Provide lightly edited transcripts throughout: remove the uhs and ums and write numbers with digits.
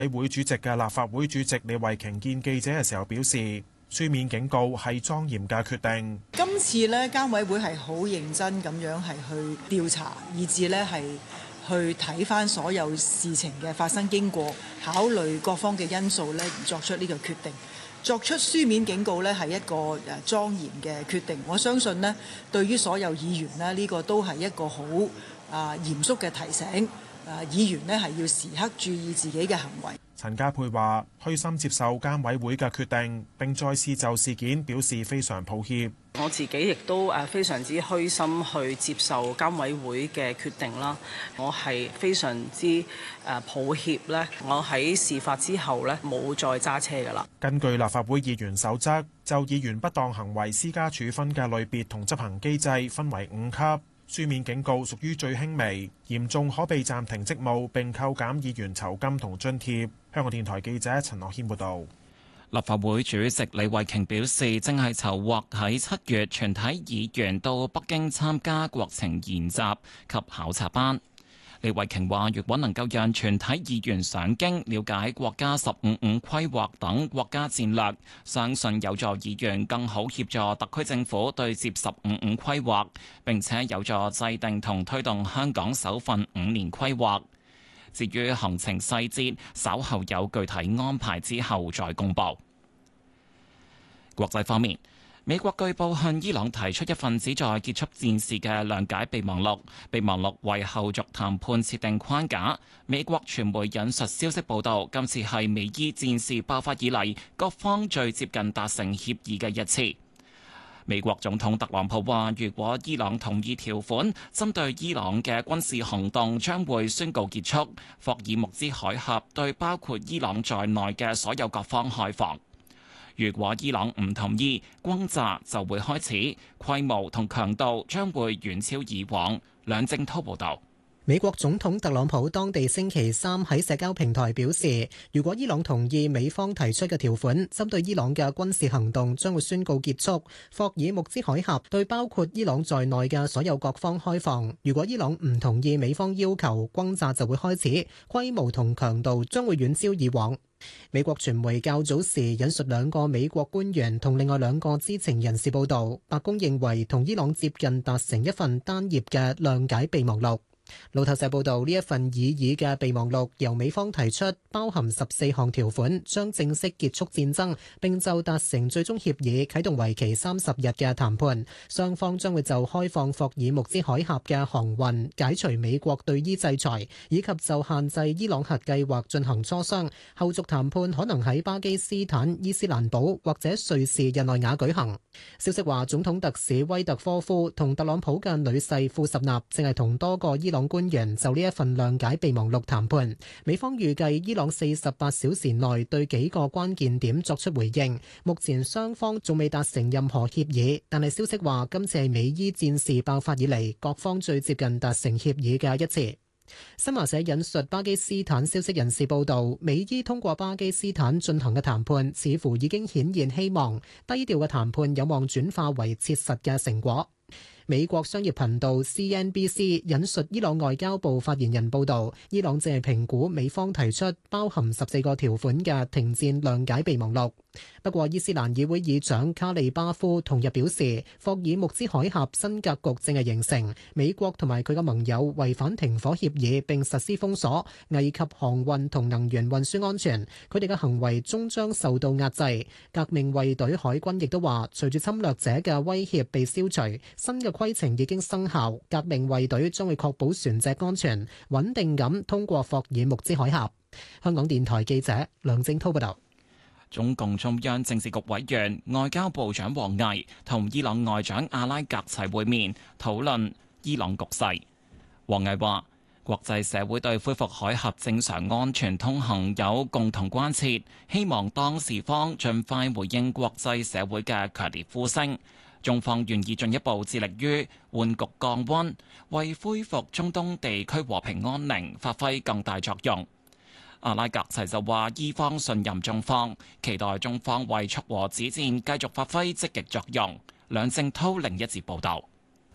委會主席嘅立法會主席李慧瓊見記者嘅時候表示，書面警告係莊嚴嘅決定。 今次呢，監委會係好認真咁樣係去調查，以至呢係去睇返所有事情嘅發生經過，考慮各方嘅因素呢，而作出呢個決定。作出書面警告呢係一個莊嚴嘅決定。我相信呢，對於所有議員呢，呢個都係一個好嚴肅嘅提醒。議員呢係要時刻注意自己嘅行為。 陳家珮話：虛心接受監委會嘅決定，並再次就事件表示非常抱歉。 我自己亦都非常之虛心去接受監委會嘅決定啦。我係非常之抱歉咧，我喺事發之後咧冇再揸車㗎啦。 根據立法會議員守則，就議員不當行為施加處分嘅類別同執行機制分為5級。書面警告屬於最輕微，嚴重可被暫停職務並扣減議員酬金同津貼。香港電台記者陳樂軒報導。 立法會主席李慧瓊表示，正係籌劃喺7月全體議員到北京參加國情研習及考察班。李慧瓊話：如果能夠讓全體議員上京了解國家15/5規劃等國家戰略，相信有助議員更好協助特區政府對接15/5規劃，並且有助制定同推動香港首份5年規劃。至於行程細節，稍後有具體安排之後再公佈。國際方面，美國據報向伊朗提出一份旨在結束戰事嘅諒解備忘錄，備忘錄為後續談判設定框架。美國傳媒引述消息報道，今次係美伊戰事爆發以嚟各方最接近達成協議嘅一次。美國總統特朗普話，如果伊朗同意條款，針對伊朗嘅軍事行動將會宣告結束。霍爾木茲海峽對包括伊朗在內嘅所有各方開放。如果伊朗唔同意，轟炸就會開始，規模同強度將會遠超以往。梁正滔報導。 美國總統特朗普當地星期三喺社交平台表示，如果伊朗同意美方提出嘅條款，針對伊朗嘅軍事行動將會宣告結束。霍爾木茲海峽對包括伊朗在內嘅所有各方開放。如果伊朗唔同意美方要求，轟炸就會開始，規模同強度將會遠超以往。美國傳媒較早時引述2個美國官員同另外2個知情人士報道，白宮認為同伊朗接近達成一份單頁嘅諒解備忘錄。路透社報道，呢一份擬議嘅備忘錄由美方提出，包含14項條款，將正式結束戰爭，並就達成最終協議啟動為期30日嘅談判。雙方將會就開放霍爾木茲海峽嘅航運、解除美國對伊制裁，以及就限制伊朗核計劃進行磋商。後續談判可能喺巴基斯坦伊斯蘭堡或者瑞士日內瓦舉行。消息話，總統特使威特科夫同特朗普嘅女婿庫什納正係同多個伊朗官員就呢一份諒解備忘錄談判。美方預計伊朗48小時內對幾個關鍵點作出回應。目前雙方仲未達成任何協議，但係消息話今次係美伊戰事爆發以嚟各方最接近達成協議嘅一次。新華社引述巴基斯坦消息人士報道，美伊通過巴基斯坦進行嘅談判似乎已經顯現希望，低調嘅談判有望轉化為切實嘅成果。美國商業頻道 CNBC 引述伊朗外交部發言人報導，伊朗正係評估美方提出包含14個條款嘅停戰諒解備忘錄。不過，伊斯蘭議會議長卡利巴夫同日表示，霍爾木茲海峽新格局正係形成，美國同埋佢嘅盟友違反停火協議並實施封鎖，危及航運同能源運輸安全，佢哋嘅行為終將受到壓制。革命衛隊海軍亦都話，隨住侵略者嘅威脅被消除，新嘅規程已經生效，革命衛隊將會確保船隻安全，穩定咁通過霍爾木茲海峽。香港電台記者梁正滔報道。 中共中央政治局委員、外交部長王毅同伊朗外長阿拉格齊會面，討論伊朗局勢。王毅話：國際社會對恢復海峽正常安全通行有共同關切，希望當事方盡快回應國際社會嘅強烈呼聲。中方願意進一步致力於緩局降溫，為恢復中東地區和平安寧發揮更大作用。阿拉格齊就話：伊方信任中方，期待中方為促和止戰繼續發揮積極作用。梁正滔另一節報導。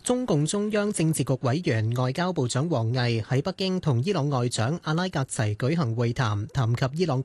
中共中央政治局委員外交部長王毅喺北京同伊朗外長阿拉格齊舉行會談，談及伊朗